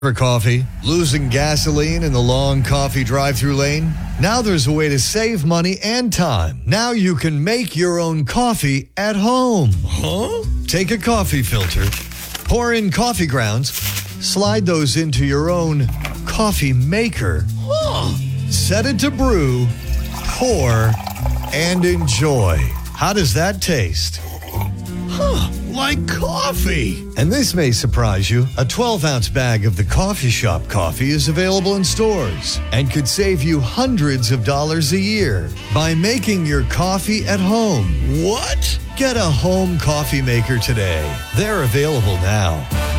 For coffee, losing gasoline in the long coffee drive-through lane? Now there's a way to save money and time. Now you can make your own coffee at home. Huh? Take a coffee filter, pour in coffee grounds, slide those into your own coffee maker. Huh. Set it to brew, pour, and enjoy. How does that taste? Huh. Like coffee. And this may surprise you. A 12-ounce bag of the coffee shop coffee is available in stores and could save you hundreds of dollars a year by making your coffee at home. What? Get a home coffee maker today. They're available now.